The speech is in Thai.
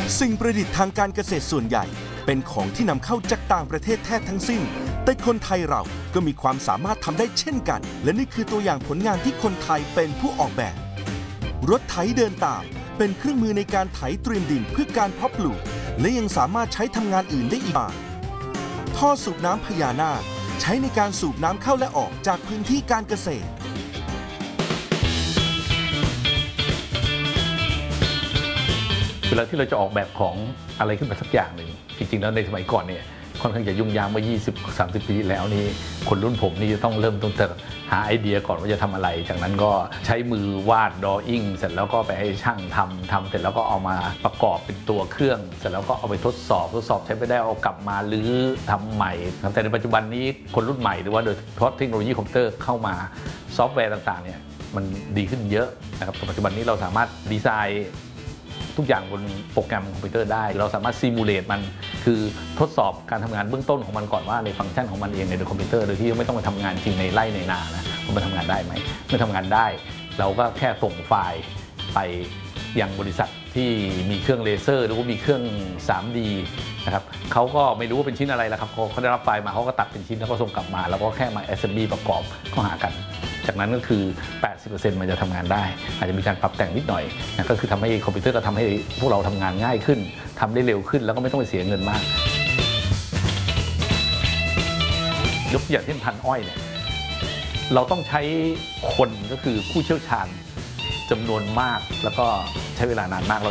สิ่งประดิษฐ์ทางการเกษตรส่วนใหญ่เป็นของที่นำเข้าจากต่างประเทศแทบทั้งสิ้นแต่คนไทยเราก็มีความสามารถทำได้เช่นกันและนี่คือตัวอย่างผลงานที่คนไทยเป็นผู้ออกแบบรถไถเดินตามเป็นเครื่องมือในการไถเตรียมดินเพื่อการเพาะปลูกและยังสามารถใช้ทำงานอื่นได้อีกท่อสูบน้ำพญานาคใช้ในการสูบน้ำเข้าและออกจากพื้นที่การเกษตรเวลาที่เราจะออกแบบของอะไรขึ้นมาสักอย่างหนึ่งจริงๆแล้วในสมัยก่อนเนี่ยค่อนข้างจะยุ่งยากเมื่อ20-30 ปีแล้วนี่คนรุ่นผมนี่จะต้องเริ่มต้นแต่หาไอเดียก่อนว่าจะทำอะไรจากนั้นก็ใช้มือวาดดรออิ่งเสร็จแล้วก็ไปให้ช่างทำเสร็จแล้วก็เอามาประกอบเป็นตัวเครื่องเสร็จแล้วก็เอาไปทดสอบใช้ไม่ได้เอากลับมาหรือทำใหม่แต่ในปัจจุบันนี้คนรุ่นใหม่หรือว่าโดยเฉพาะเทคโนโลยีคอมพิวเตอร์เข้ามาซอฟต์แวร์ต่างๆเนี่ยมันดีขึ้นเยอะนะครับปัจจุบันนี้เราสามารถดีไซน์ทุกอย่างบนโปรแกรมคอมพิวเตอร์ได้เราสามารถซิมูเลตมันคือทดสอบการทำงานเบื้องต้นของมันก่อนว่าในฟังก์ชันของมันเองในคอมพิวเตอร์โดยที่ไม่ต้องมาทำงานจริงในไร่ในนานะมันทำงานได้ไหมไม่ทำงานได้เราก็แค่ส่งไฟล์ไปยังบริษัทที่มีเครื่องเลเซอร์หรือว่ามีเครื่อง 3D นะครับเขาก็ไม่รู้ว่าเป็นชิ้นอะไรแล้วครับเขาได้รับไฟล์มาเขาก็ตัดเป็นชิ้นแล้วก็ส่งกลับมาแล้วก็แค่มา assembly ประกอบเข้าหากันจากนั้นก็คือ 80% มันจะทำงานได้อาจจะมีการปรับแต่งนิดหน่อยนะก็คือทำให้คอมพิวเตอร์ก็ทำให้พวกเราทำงานง่ายขึ้นทำได้เร็วขึ้นแล้วก็ไม่ต้องไปเสียเงินมากยกตัวอย่างเช่นพันธุ์อ้อยเนี่ยเราต้องใช้คนก็คือผู้เชี่ยวชาญจำนวนมากแล้วก็ใช้เวลานานมาก